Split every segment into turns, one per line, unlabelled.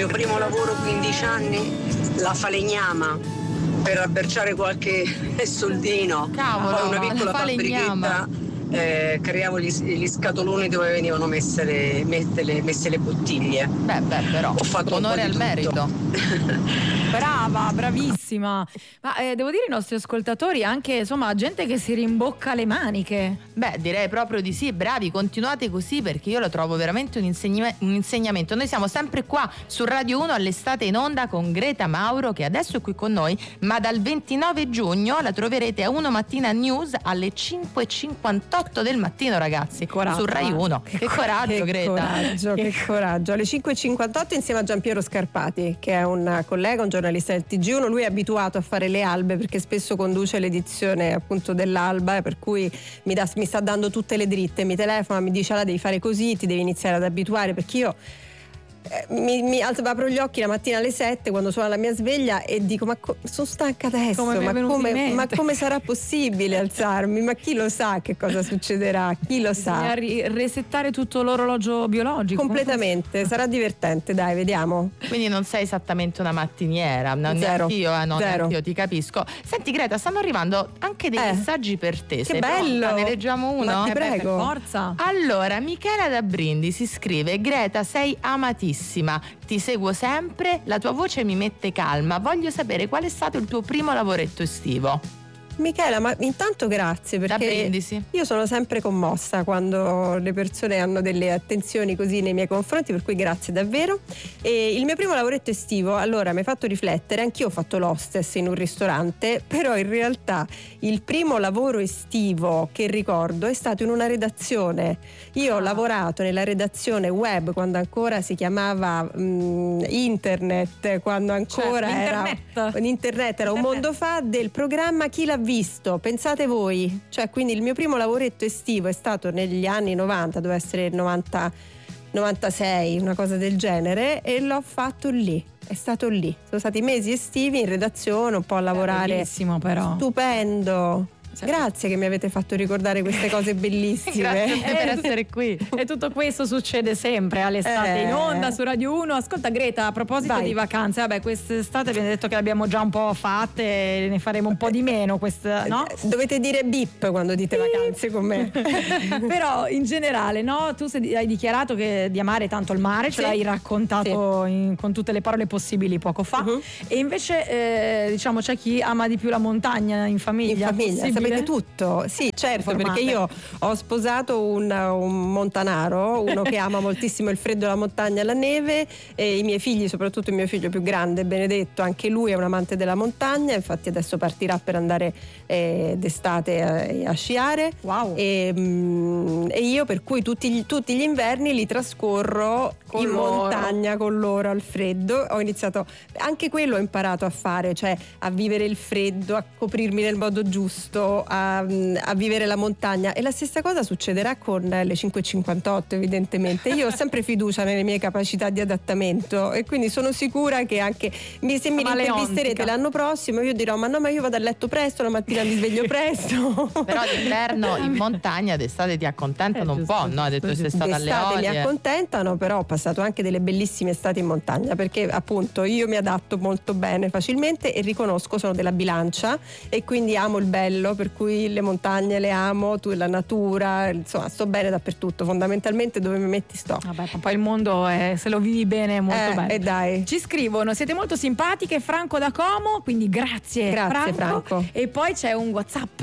mio primo lavoro 15 anni, la falegnama, per rabberciare qualche soldino.
Cavolo,
poi una piccola
falegnama.
fabbrichetta, creavo gli scatoloni dove venivano messe le bottiglie.
Beh, però
ho fatto
onore al merito.
Brava, bravissima. Ma devo dire ai nostri ascoltatori anche, insomma, gente che si rimbocca le maniche.
Beh, direi proprio di sì, bravi, continuate così, perché io lo trovo veramente un insegnamento. Noi siamo sempre qua su Radio 1 all'estate in onda con Greta Mauro, che adesso è qui con noi, ma dal 29 giugno la troverete a 1 Mattina News alle 5:58 del mattino, ragazzi,
coraggio,
su Rai 1. Che coraggio, Greta.
Che coraggio. Alle 5:58 insieme a Giampiero Scarpati, che è un collega, un giornalista del TG1. Lui è abituato a fare le albe perché spesso conduce l'edizione appunto dell'alba, per cui mi sta dando tutte le dritte, mi telefona, mi dice: la devi fare così, ti devi iniziare ad abituare, perché io apro gli occhi la mattina alle 7 quando suona la mia sveglia e dico: ma sono stanca adesso, ma come sarà possibile alzarmi? Ma chi lo sa che cosa succederà? Chi lo sa?
Resettare tutto l'orologio biologico
completamente, sarà divertente, dai, vediamo.
Quindi non sei esattamente una mattiniera.
Zero.
Neanch'io, ti capisco. Senti, Greta, stanno arrivando anche dei messaggi per te.
Che
sei
bello!
pronta? Ne leggiamo uno?
Ma ti prego.
Per forza.
Allora, Michela da Brindisi scrive: Greta, sei amatissima, ti seguo sempre, la tua voce mi mette calma, voglio sapere qual è stato il tuo primo lavoretto estivo.
Michela, ma intanto grazie, perché io sono sempre commossa quando le persone hanno delle attenzioni così nei miei confronti, per cui grazie davvero. E il mio primo lavoretto estivo, allora, mi ha fatto riflettere. Anch'io ho fatto l'hostess in un ristorante, però in realtà il primo lavoro estivo che ricordo è stato in una redazione. Io ho lavorato nella redazione web quando ancora si chiamava internet, quando ancora internet era un mondo fa, del programma Chi l'ha visto, pensate voi. Cioè, quindi il mio primo lavoretto estivo è stato negli anni 90, doveva essere il 96, una cosa del genere, e l'ho fatto lì. È stato lì. Sono stati mesi estivi in redazione, un po' a lavorare.
Bellissimo, però.
Stupendo. Grazie che mi avete fatto ricordare queste cose bellissime.
Grazie per essere qui.
E tutto questo succede sempre all'estate in onda su Radio 1. Ascolta, Greta, a proposito di vacanze, vabbè, quest'estate abbiamo detto che le abbiamo già un po' fatte, ne faremo un po' di meno, no?
Dovete dire beep quando dite vacanze con me.
Però in generale, no? Tu hai dichiarato di amare tanto il mare, ce l'hai raccontato con tutte le parole possibili poco fa. E invece diciamo c'è chi ama di più la montagna in famiglia.
Sapete tutto? Sì, certo, perché io ho sposato un montanaro, uno che ama moltissimo il freddo, la montagna e la neve, e i miei figli, soprattutto il mio figlio più grande, Benedetto, anche lui è un amante della montagna, infatti adesso partirà per andare d'estate a sciare.
Wow.
E io per cui tutti gli inverni li trascorro in montagna con loro al freddo. Ho iniziato, anche quello ho imparato a fare, cioè a vivere il freddo, a coprirmi nel modo giusto, a vivere la montagna, e la stessa cosa succederà con le 5:58 evidentemente. Io ho sempre fiducia nelle mie capacità di adattamento e quindi sono sicura che anche se mi intervisterete l'anno prossimo io dirò: ma no, ma io vado a letto presto, la mattina mi sveglio presto.
Però d'inverno in montagna, d'estate ti accontentano un po', no? Hai detto sei stata alle Olie.
Mi accontentano, però ho passato anche delle bellissime estati in montagna, perché appunto io mi adatto molto bene facilmente e riconosco, sono della Bilancia e quindi amo il bello, per cui le montagne le amo, la natura, insomma sto bene dappertutto, fondamentalmente dove mi metti sto.
Vabbè, poi il mondo se lo vivi bene è molto bello.
E dai.
Ci scrivono: siete molto simpatiche, Franco da Como, quindi grazie Franco. E poi c'è un WhatsApp.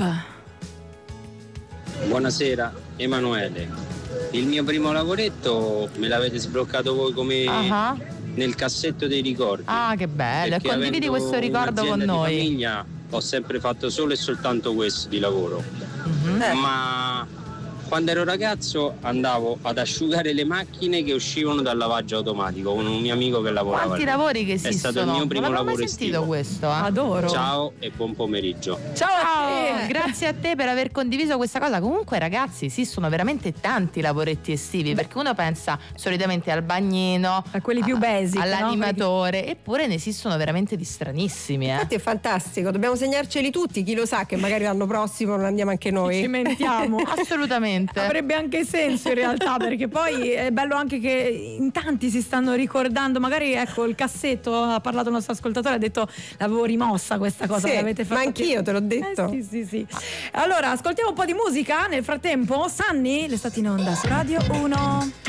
Buonasera, Emanuele. Il mio primo lavoretto me l'avete sbloccato voi come nel cassetto dei ricordi.
Ah, che bello, e condividi questo ricordo con noi.
Di famiglia ho sempre fatto solo e soltanto questo di lavoro, ma quando ero ragazzo andavo ad asciugare le macchine che uscivano dal lavaggio automatico con un mio amico che lavorava.
Quanti lavori che esistono?
È stato il mio primo lavoro estivo.
Questo,
Adoro.
Ciao e buon pomeriggio.
Ciao, grazie a te per aver condiviso questa cosa. Comunque ragazzi, esistono veramente tanti lavoretti estivi, perché uno pensa solitamente al bagnino,
a quelli più basic,
all'animatore,
no?
Eppure ne esistono veramente di stranissimi.
Infatti è fantastico, dobbiamo segnarceli tutti, chi lo sa che magari l'anno prossimo non andiamo anche noi.
Ci mentiamo.
Assolutamente. assolutamente.
Avrebbe anche senso in realtà, perché poi è bello anche che in tanti si stanno ricordando, magari ecco il cassetto, ha parlato il nostro ascoltatore, ha detto l'avevo rimossa questa cosa,
sì,
l'avete fatto,
ma anch'io te l'ho detto.
Sì. Allora ascoltiamo un po' di musica nel frattempo. Sunny, l'estate in onda su Radio 1.